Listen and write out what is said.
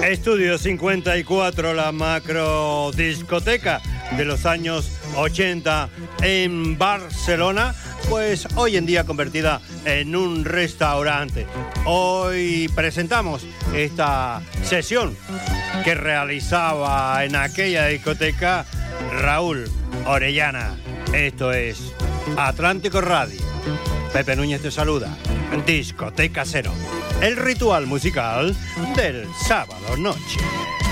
Estudio 54, la macro discoteca de los años 80 en Barcelona, pues hoy en día convertida en un restaurante. Hoy presentamos esta sesión que realizaba en aquella discoteca Raúl Orellana. Esto es Atlántico Radio. Pepe Núñez te saluda. Discoteca Cero. El ritual musical del sábado noche.